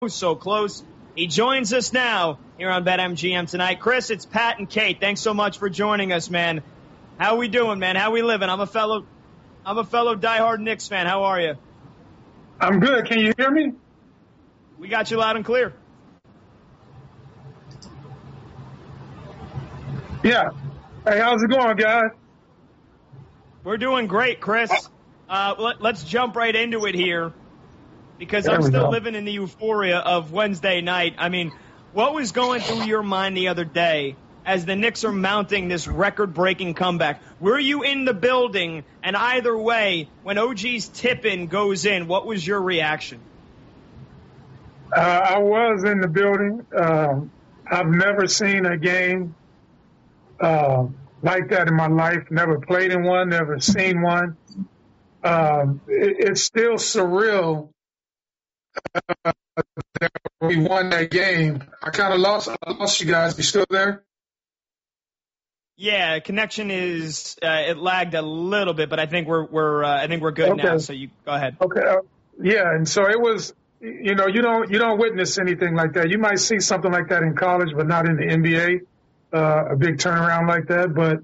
so close. He joins us now here on BetMGM tonight. Chris, it's Pat and Kate. Thanks so much for joining us, man. How we doing, man? How we living? I'm a fellow diehard Knicks fan. How are you? I'm good. Can you hear me? We got you loud and clear. Yeah. Hey, how's it going, guys? We're doing great, Chris. Let's jump right into it here because I'm still living in the euphoria of Wednesday night. I mean, what was going through your mind the other day as the Knicks are mounting this record-breaking comeback? Were you in the building? And either way, when OG's tip-in goes in, what was your reaction? I was in the building. I've never seen a game like that in my life. Never played in one, never seen one. It's still surreal that we won that game. I kind of lost you guys. You still there? Yeah, connection is it lagged a little bit, but I think we're good now. So you go ahead. Okay. Yeah, and so it was. You know, you don't witness anything like that. You might see something like that in college, but not in the NBA. A big turnaround like that, but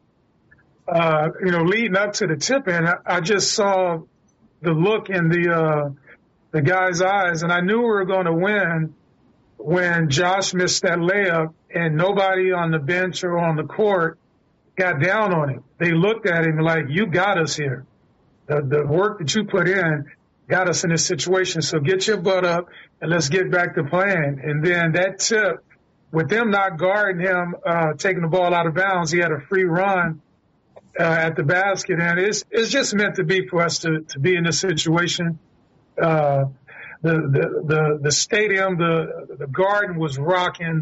leading up to the tip-in, I just saw the look in the guy's eyes, and I knew we were going to win when Josh missed that layup, and nobody on the bench or on the court got down on him. They looked at him like, "You got us here. The work that you put in got us in this situation. So get your butt up and let's get back to playing." And then that tip, with them not guarding him, taking the ball out of bounds, he had a free run at the basket, and it's just meant to be for us to be in this situation. The stadium, the garden was rocking.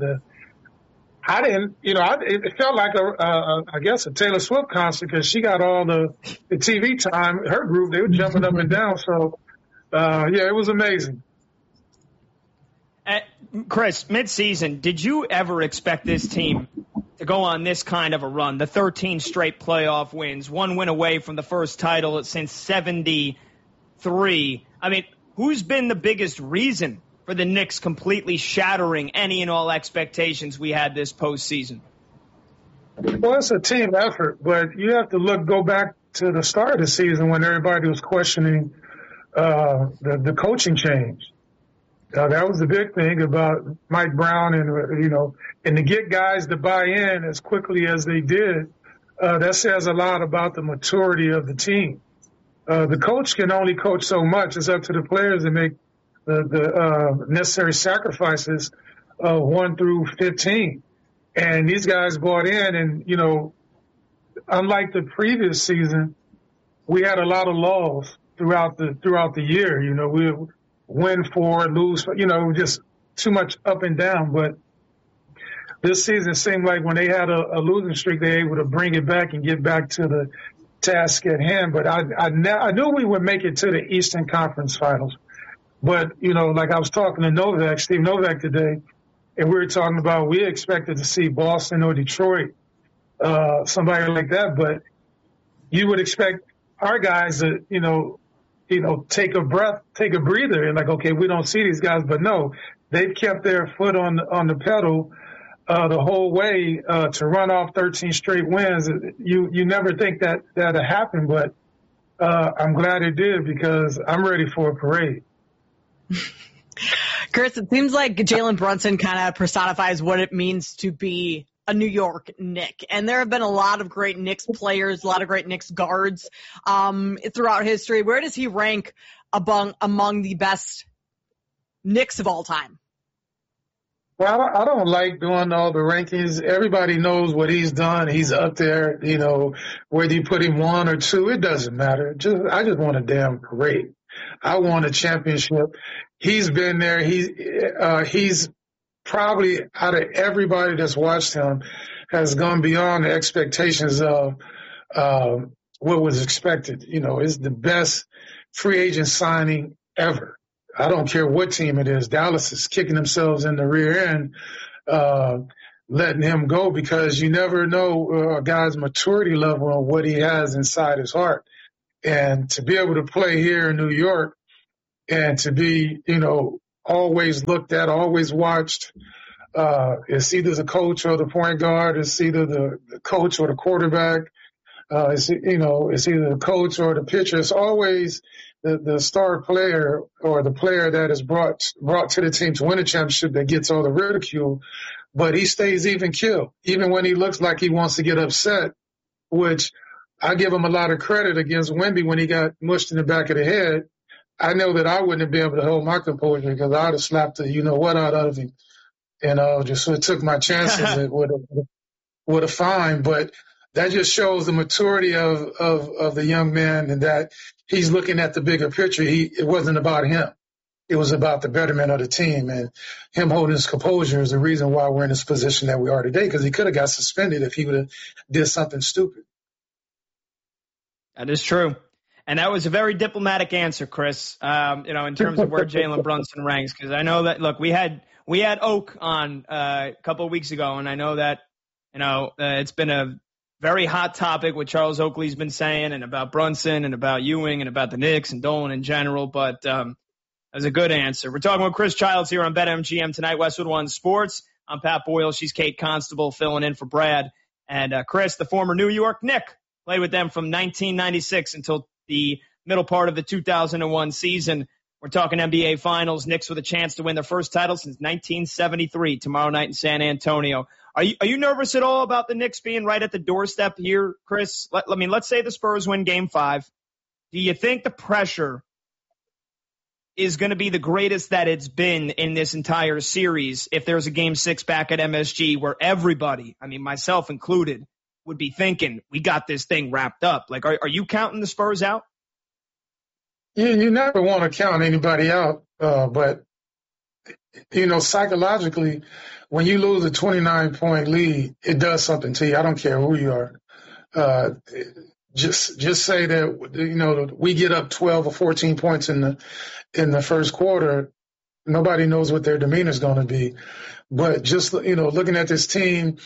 It felt like I guess a Taylor Swift concert because she got all the TV time. Her group, they were jumping up and down. So it was amazing. Chris, midseason, did you ever expect this team to go on this kind of a run? The 13 straight playoff wins, one win away from the first title since '73. I mean, who's been the biggest reason for the Knicks completely shattering any and all expectations we had this postseason? Well, it's a team effort, but you have to go back to the start of the season when everybody was questioning the coaching change. That was the big thing about Mike Brown and to get guys to buy in as quickly as they did, that says a lot about the maturity of the team. The coach can only coach so much. It's up to the players to make the necessary sacrifices 1 through 15. And these guys bought in and, unlike the previous season, we had a lot of lulls throughout the year. We win 4, lose, just too much up and down. But this season seemed like when they had a losing streak, they were able to bring it back and get back to the task at hand. But I knew we would make it to the Eastern Conference Finals. But, like I was talking to Steve Novak today, and we were talking about we expected to see Boston or Detroit, somebody like that. But you would expect our guys to, take a breather and like, okay, we don't see these guys. But no, they've kept their foot on the pedal the whole way to run off 13 straight wins. You never think that'll happen, but I'm glad it did because I'm ready for a parade. Chris, it seems like Jalen Brunson kind of personifies what it means to be a New York Knick. And there have been a lot of great Knicks players, a lot of great Knicks guards throughout history. Where does he rank among the best Knicks of all time? Well, I don't like doing all the rankings. Everybody knows what he's done. He's up there, whether you put him 1 or 2, it doesn't matter. I just want a damn parade. I want a championship. He's been there. He's probably out of everybody that's watched him has gone beyond the expectations of what was expected. It's the best free agent signing ever. I don't care what team it is. Dallas is kicking themselves in the rear end, letting him go because you never know a guy's maturity level and what he has inside his heart. And to be able to play here in New York and to be, always looked at, always watched. It's either the coach or the point guard. It's either the coach or the quarterback. It's either the coach or the pitcher. It's always the star player or the player that is brought to the team to win a championship that gets all the ridicule. But he stays even keel, even when he looks like he wants to get upset, which I give him a lot of credit against Wemby when he got mushed in the back of the head. I know that I wouldn't have been able to hold my composure because I would have slapped the what out of him. Just sort of took my chances. It would have fine. But that just shows the maturity of the young man and that he's looking at the bigger picture. It wasn't about him. It was about the betterment of the team, and him holding his composure is the reason why we're in this position that we are today, because he could have got suspended if he would have did something stupid. That is true. And that was a very diplomatic answer, Chris, in terms of where Jalen Brunson ranks, because I know that, look, we had Oak on a couple of weeks ago, and I know that, it's been a very hot topic what Charles Oakley's been saying and about Brunson and about Ewing and about the Knicks and Dolan in general, but that was a good answer. We're talking with Chris Childs here on BetMGM tonight, Westwood One Sports. I'm Pat Boyle. She's Kate Constable filling in for Brad. And Chris, the former New York Knick, played with them from 1996 until the middle part of the 2001 season. We're talking NBA Finals. Knicks with a chance to win their first title since 1973, tomorrow night in San Antonio. Are you nervous at all about the Knicks being right at the doorstep here, Chris? Let's say the Spurs win Game 5. Do you think the pressure is going to be the greatest that it's been in this entire series if there's a Game 6 back at MSG where everybody, myself included, would be thinking, we got this thing wrapped up? Like, are you counting the Spurs out? You never want to count anybody out, but psychologically, when you lose a 29-point lead, it does something to you. I don't care who you are. Just say that we get up 12 or 14 points in the first quarter. Nobody knows what their demeanor is going to be. But just looking at this team,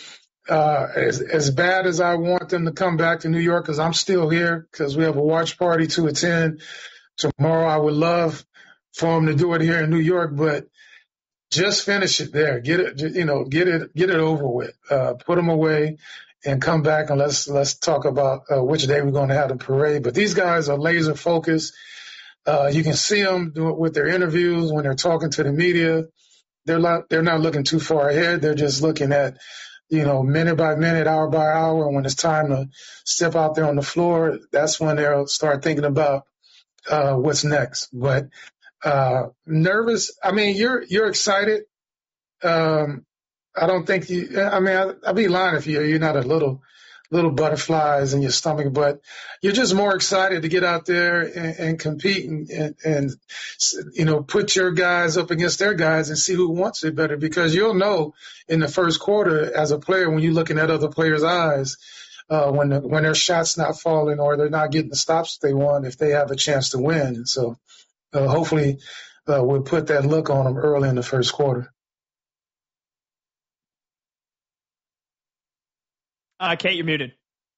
as bad as I want them to come back to New York, because I'm still here, because we have a watch party to attend tomorrow. I would love for them to do it here in New York, but just finish it there. Get it over with. Put them away and come back, and let's talk about which day we're going to have the parade. But these guys are laser focused. You can see them do it with their interviews when they're talking to the media. They're not looking too far ahead. They're just looking at minute by minute, hour by hour. And when it's time to step out there on the floor, that's when they'll start thinking about what's next. But nervous. You're excited. I don't think I'd be lying if you're not a little butterflies in your stomach, but you're just more excited to get out there and compete and put your guys up against their guys and see who wants it better, because you'll know in the first quarter as a player when you're looking at other players' eyes when their shot's not falling or they're not getting the stops they want, if they have a chance to win. And so hopefully we'll put that look on them early in the first quarter. Kate, you're muted.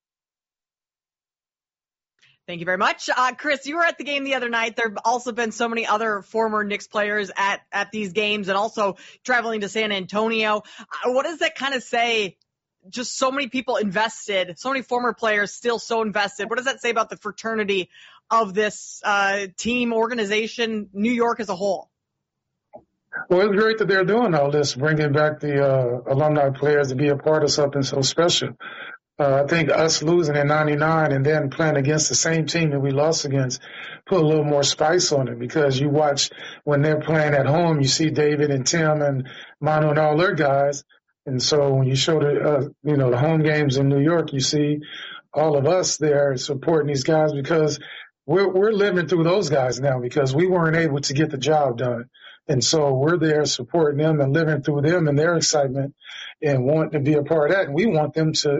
Thank you very much. Chris, you were at the game the other night. There have also been so many other former Knicks players at these games and also traveling to San Antonio. What does that kind of say? Just so many people invested, so many former players still so invested. What does that say about the fraternity of this team, organization, New York as a whole? Well, it's great that they're doing all this, bringing back the alumni players to be a part of something so special. I think us losing in 99 and then playing against the same team that we lost against put a little more spice on it, because you watch when they're playing at home, you see David and Tim and Manu and all their guys. And so when you show the home games in New York, you see all of us there supporting these guys, because we're living through those guys now, because we weren't able to get the job done. And so we're there supporting them and living through them and their excitement and wanting to be a part of that. And we want them to,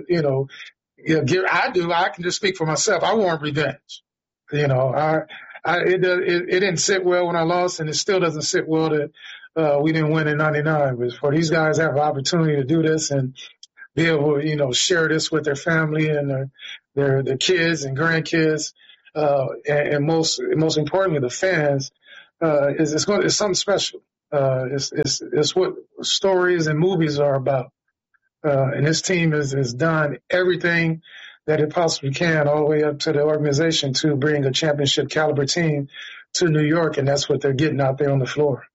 I can just speak for myself. I want revenge. It didn't sit well when I lost, and it still doesn't sit well that we didn't win in 99. But for these guys to have an opportunity to do this and be able to, share this with their family and their kids and grandkids, and most importantly, the fans, it's something special. It's what stories and movies are about. And this team has done everything that it possibly can all the way up to the organization to bring a championship caliber team to New York. And that's what they're getting out there on the floor.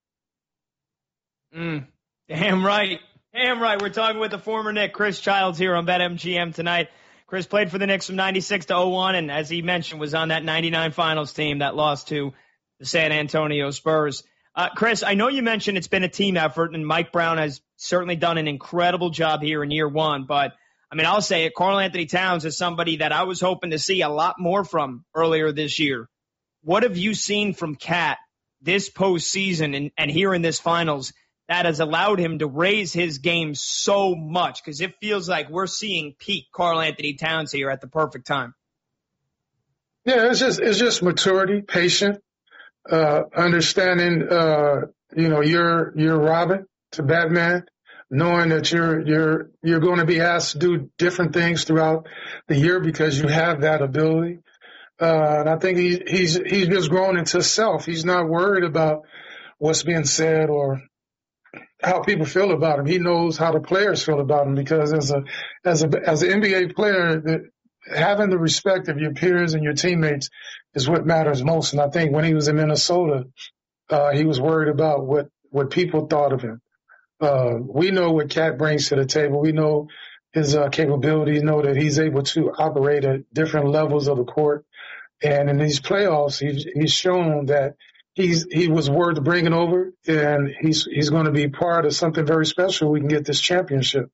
Damn right. Damn right. We're talking with the former Knick, Chris Childs, here on BetMGM tonight. Chris played for the Knicks from 96 to 01, and as he mentioned, was on that 99 finals team that lost to the San Antonio Spurs. Chris, I know you mentioned it's been a team effort, and Mike Brown has certainly done an incredible job here in year one. But, I mean, I'll say it, Karl-Anthony Towns is somebody that I was hoping to see a lot more from earlier this year. What have you seen from Cat this postseason and here in this finals that has allowed him to raise his game so much? Because it feels like we're seeing peak Karl-Anthony Towns here at the perfect time. Yeah, it's just maturity, patience, understanding, you're Robin to Batman, knowing that you're going to be asked to do different things throughout the year because you have that ability. And I think he's just grown into self. He's not worried about what's being said or how people feel about him. He knows how the players feel about him because as an NBA player, having the respect of your peers and your teammates is what matters most. And I think when he was in Minnesota, he was worried about what people thought of him. We know what Cat brings to the table. We know his capabilities, know that he's able to operate at different levels of the court. And in these playoffs, he's shown that he was worth bringing over, and he's going to be part of something very special. We can get this championship.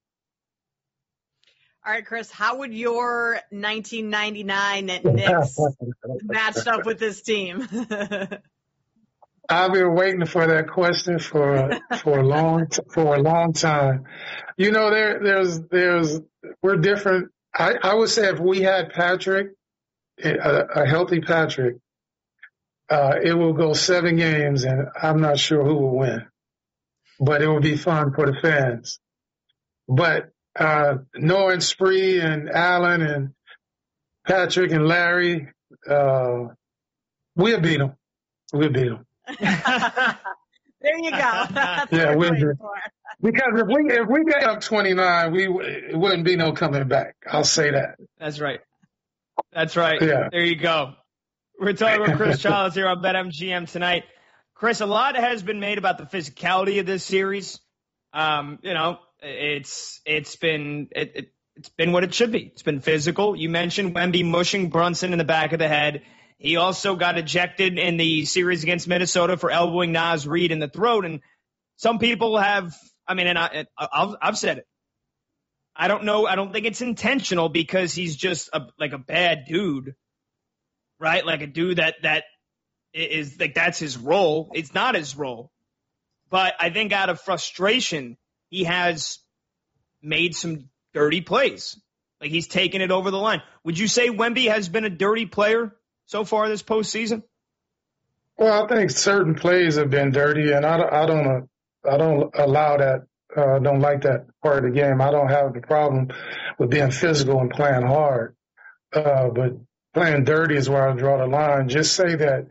All right, Chris, how would your 1999 Knicks matched up with this team? I've been waiting for that question for a long time. You know, we're different. I would say if we had Patrick, a healthy Patrick, it will go 7 games, and I'm not sure who will win. But it will be fun for the fans. But knowing Spree and Allen and Patrick and Larry, we'll beat them. We'll beat them. There you go. Yeah, we'll do. Because if we get up 29, it wouldn't be no coming back. I'll say that. That's right. That's right. Yeah. There you go. We're talking with Chris Childs here on BetMGM tonight. Chris, a lot has been made about the physicality of this series. It's been what it should be. It's been physical. You mentioned Wemby mushing Brunson in the back of the head. He also got ejected in the series against Minnesota for elbowing Naz Reid in the throat. And some people have, I've said it. I don't know. I don't think it's intentional because he's just like a bad dude, right? Like a dude that is like, that's his role. It's not his role. But I think out of frustration, he has made some dirty plays. Like he's taken it over the line. Would you say Wemby has been a dirty player so far this postseason? Well, I think certain plays have been dirty, and I don't allow that. Don't like that part of the game. I don't have the problem with being physical and playing hard, but playing dirty is where I draw the line. Just say that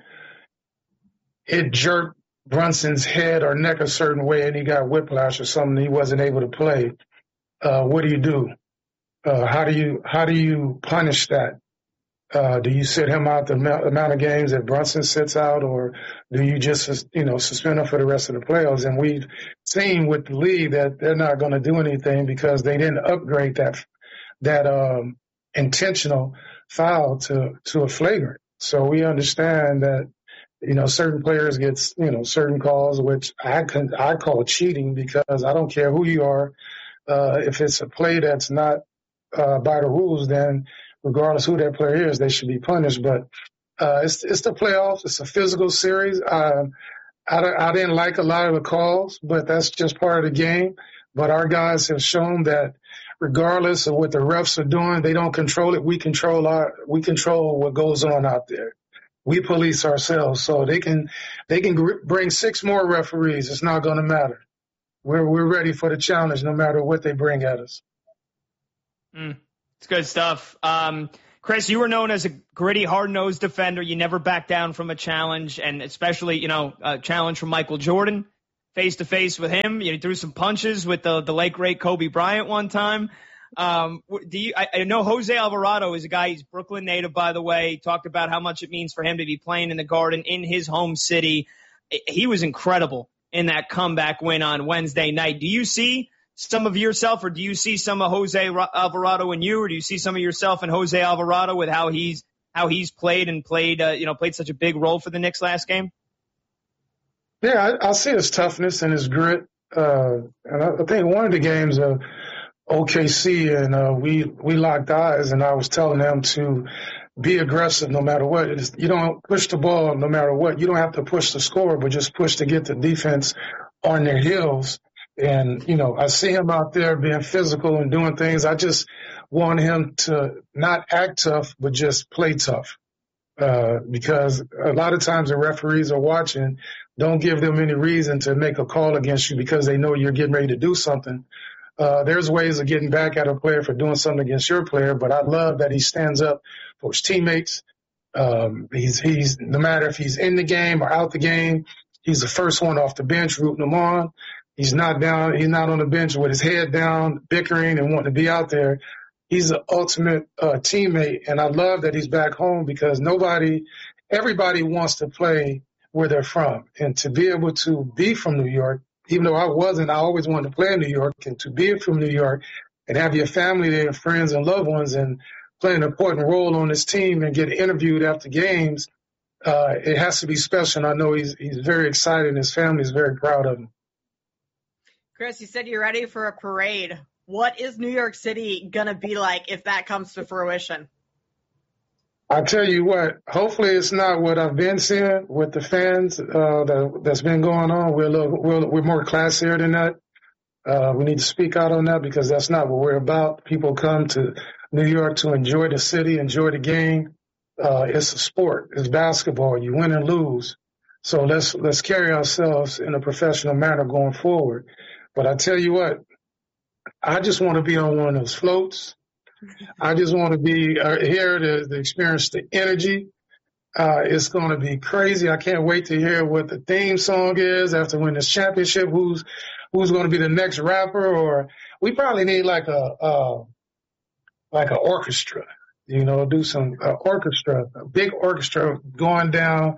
it jerked Brunson's head or neck a certain way, and he got whiplash or something. He wasn't able to play. What do you do? How do you punish that? Do you sit him out the amount of games that Brunson sits out, or do you just, suspend him for the rest of the playoffs? And we've seen with the league that they're not going to do anything because they didn't upgrade that intentional foul to a flagrant. So we understand that, certain players get, certain calls, which I call cheating because I don't care who you are. If it's a play that's not by the rules, then regardless who that player is, they should be punished. But it's the playoffs. It's a physical series. I didn't like a lot of the calls, but that's just part of the game. But our guys have shown that regardless of what the refs are doing, they don't control it. We control what goes on out there. We police ourselves, so they can bring 6 more referees. It's not going to matter. We're ready for the challenge, no matter what they bring at us. It's good stuff. Chris, you were known as a gritty, hard-nosed defender. You never backed down from a challenge, and especially, a challenge from Michael Jordan. face to face with him. You know, he threw some punches with the late great Kobe Bryant one time. I know Jose Alvarado is a guy. He's Brooklyn native, by the way. He talked about how much it means for him to be playing in the Garden in his home city. He was incredible in that comeback win on Wednesday night. Do you see some of yourself, or do you see some of Jose Alvarado in you, or do you see some of yourself in Jose Alvarado with how he's played such a big role for the Knicks last game? Yeah, I see his toughness and his grit. And I think one of the games OKC, and we locked eyes, and I was telling them to be aggressive no matter what. You don't push the ball no matter what. You don't have to push the score, but just push to get the defense on their heels. And, you know, I see him out there being physical and doing things. I just want him to not act tough, but just play tough. Because a lot of times the referees are watching, don't give them any reason to make a call against you because they know you're getting ready to do something. There's ways of getting back at a player for doing something against your player, but I love that he stands up for his teammates. He's no matter if he's in the game or out the game, he's the first one off the bench rooting them on. He's not on the bench with his head down, bickering and wanting to be out there. He's the ultimate teammate, and I love that he's back home because everybody wants to play where they're from. And to be able to be from New York, even though I always wanted to play in New York, and to be from New York and have your family there, friends and loved ones, and play an important role on this team and get interviewed after games, it has to be special. And I know he's very excited, and his family is very proud of him. Chris, you said you're ready for a parade. What is New York City going to be like if that comes to fruition? I tell you what, hopefully it's not what I've been seeing with the fans that's been going on. We're more classier than that. We need to speak out on that because that's not what we're about. People come to New York to enjoy the city, enjoy the game. It's a sport. It's basketball. You win and lose. So let's carry ourselves in a professional manner going forward. But I tell you what, I just want to be on one of those floats. I just want to be here to experience the energy. It's going to be crazy. I can't wait to hear what the theme song is after winning this championship. Who's going to be the next rapper? Or we probably need like an orchestra. You know, do some orchestra, a big orchestra going down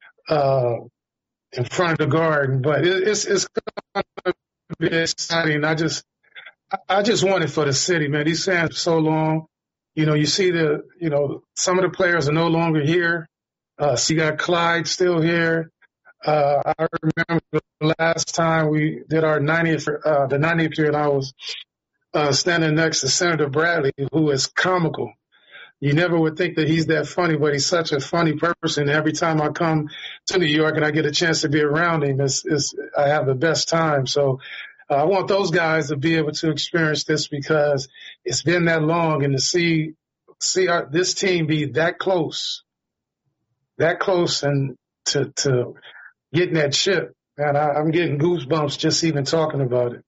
in front of the Garden. But it's going to be exciting. I just want it for the city, man. These fans for so long. You know, you see some of the players are no longer here. So you got Clyde still here. I remember the last time we did our 90th year, and I was standing next to Senator Bradley, who is comical. You never would think that he's that funny, but he's such a funny person. Every time I come to New York and I get a chance to be around him, I have the best time. So I want those guys to be able to experience this because it's been that long, and to see this team be that close, and to getting that chip, man, I'm getting goosebumps just even talking about it.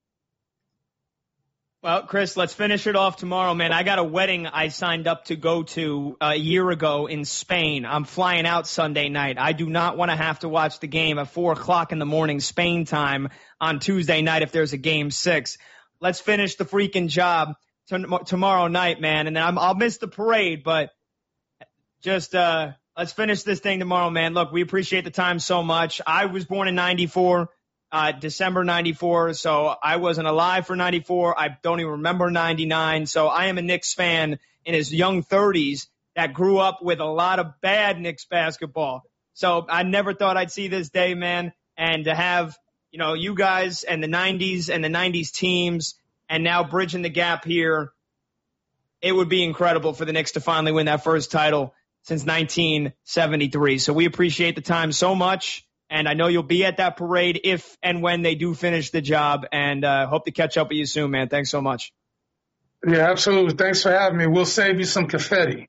Well, Chris, let's finish it off tomorrow, man. I got a wedding I signed up to go to a year ago in Spain. I'm flying out Sunday night. I do not want to have to watch the game at 4 o'clock in the morning Spain time on Tuesday night if there's a Game 6. Let's finish the freaking job tomorrow night, man. And then I'll miss the parade, but just let's finish this thing tomorrow, man. Look, we appreciate the time so much. I was born in 94. December 94, so I wasn't alive for 94. I don't even remember 99. So I am a Knicks fan in his young 30s that grew up with a lot of bad Knicks basketball. So I never thought I'd see this day, man. And to have, you guys and the 90s and the 90s teams and now bridging the gap here, it would be incredible for the Knicks to finally win that first title since 1973. So we appreciate the time so much. And I know you'll be at that parade if and when they do finish the job. And hope to catch up with you soon, man. Thanks so much. Yeah, absolutely. Thanks for having me. We'll save you some confetti.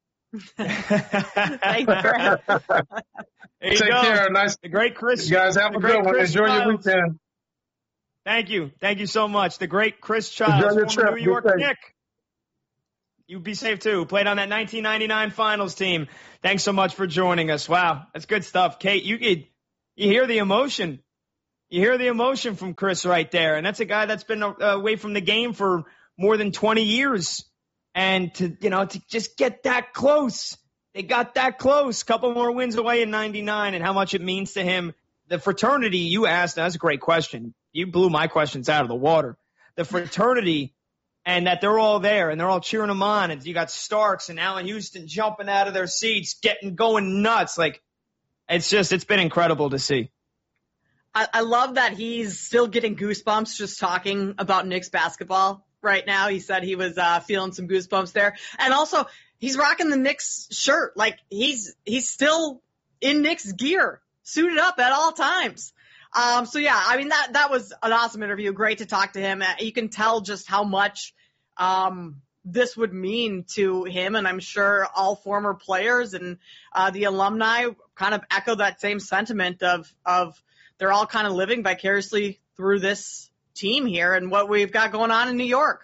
Thanks, Chris. Take care. Nice. The great Chris. You guys have a good one. Enjoy your weekend. Thank you. Thank you so much. The great Chris Childs, former New York Knick. You be safe, too. Played on that 1999 finals team. Thanks so much for joining us. Wow, that's good stuff. Kate, you hear the emotion You hear the emotion from Chris right there. And that's a guy that's been away from the game for more than 20 years. And to just get that close. They got that close. Couple more wins away in 99 and how much it means to him. The fraternity you asked, that's a great question. You blew my questions out of the water. The fraternity and that they're all there and they're all cheering him on. And you got Starks and Allen Houston jumping out of their seats, going nuts. Like, it's been incredible to see. I love that he's still getting goosebumps just talking about Knicks basketball right now. He said he was feeling some goosebumps there. And also, he's rocking the Knicks shirt. Like, he's still in Knicks gear, suited up at all times. So, yeah, I mean, that was an awesome interview. Great to talk to him. You can tell just how much this would mean to him, and I'm sure all former players and the alumni kind of echo that same sentiment of they're all kind of living vicariously through this team here and what we've got going on in New York.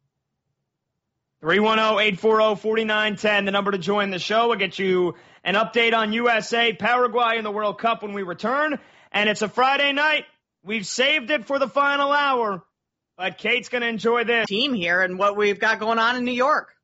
310-840-4910, the number to join the show. We'll get you an update on USA, Paraguay in the World Cup when we return. And it's a Friday night. We've saved it for the final hour. But Kate's going to enjoy this team here and what we've got going on in New York.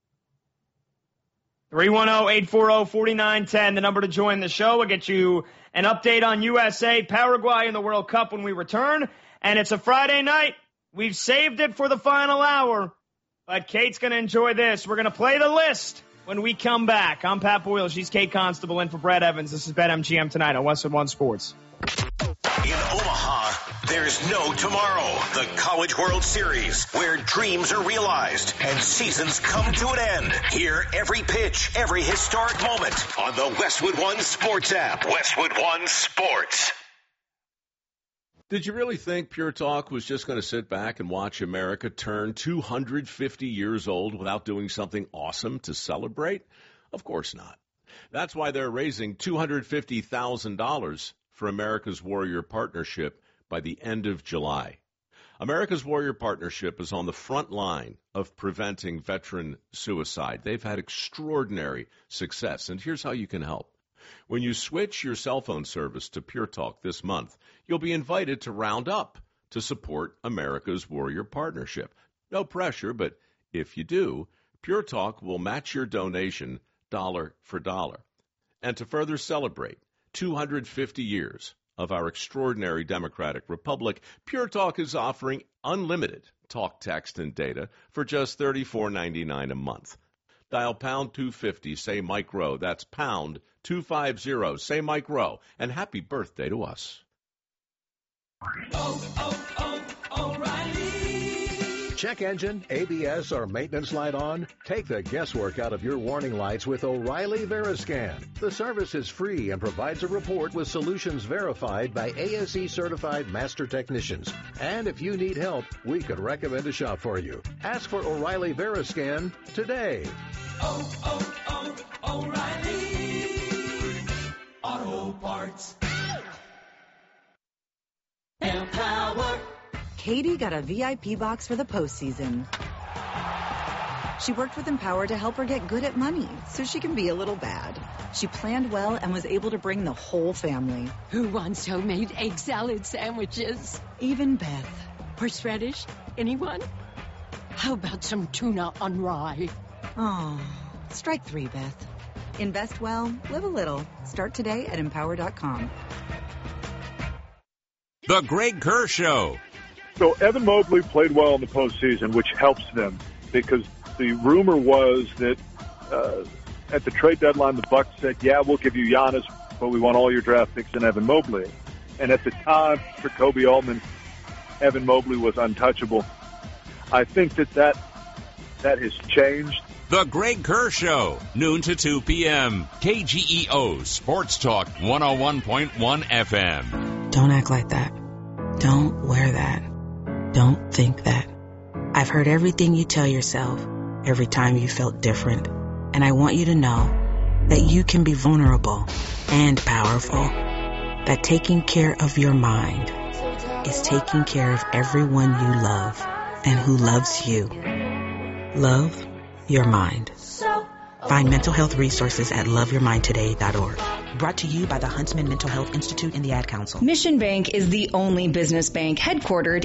310-840-4910, the number to join the show. We'll get you an update on USA, Paraguay in the World Cup when we return. And it's a Friday night. We've saved it for the final hour. But Kate's going to enjoy this. We're going to play the list when we come back. I'm Pat Boyle. She's Kate Constable in for Brad Evans. This is BetMGM tonight on Westwood One Sports. In Omaha, there's no tomorrow. The College World Series, where dreams are realized and seasons come to an end. Hear every pitch, every historic moment on the Westwood One Sports app. Westwood One Sports. Did you really think Pure Talk was just going to sit back and watch America turn 250 years old without doing something awesome to celebrate? Of course not. That's why they're raising $250,000 for America's Warrior Partnership by the end of July. America's Warrior Partnership is on the front line of preventing veteran suicide. They've had extraordinary success, and here's how you can help. When you switch your cell phone service to Pure Talk this month, you'll be invited to round up to support America's Warrior Partnership. No pressure, but if you do, Pure Talk will match your donation dollar for dollar. And to further celebrate 250 years of our extraordinary democratic republic, Pure Talk is offering unlimited talk, text, and data for just $34.99 a month. Dial pound 250, say Mike Rowe. That's pound 250, say Mike Rowe. And happy birthday to us. O'Reilly. Check engine, ABS, or maintenance light on? Take the guesswork out of your warning lights with O'Reilly Veriscan. The service is free and provides a report with solutions verified by ASE-certified master technicians. And if you need help, we could recommend a shop for you. Ask for O'Reilly Veriscan today. O'Reilly Auto Parts. Empower. Katie got a VIP box for the postseason. She worked with Empower to help her get good at money so she can be a little bad. She planned well and was able to bring the whole family. Who wants homemade egg salad sandwiches? Even Beth. Horseradish? Anyone? How about some tuna on rye? Oh, strike three, Beth. Invest well, live a little. Start today at Empower.com. The Greg Kerr Show. So Evan Mobley played well in the postseason, which helps them because the rumor was that at the trade deadline, the Bucks said, yeah, we'll give you Giannis, but we want all your draft picks in Evan Mobley. And at the time, for Kobe Altman, Evan Mobley was untouchable. I think that has changed. The Greg Kerr Show, noon to 2 p.m. KGEO Sports Talk 101.1 FM. Don't act like that. Don't wear that. Don't think that. I've heard everything you tell yourself every time you felt different. And I want you to know that you can be vulnerable and powerful. That taking care of your mind is taking care of everyone you love and who loves you. Love your mind. Find mental health resources at loveyourmindtoday.org. Brought to you by the Huntsman Mental Health Institute and the Ad Council. Mission Bank is the only business bank headquartered